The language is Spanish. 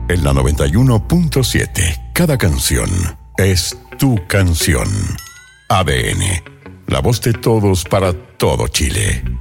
En la 91.7, cada canción es tu canción. ADN, la voz de todos para todo Chile.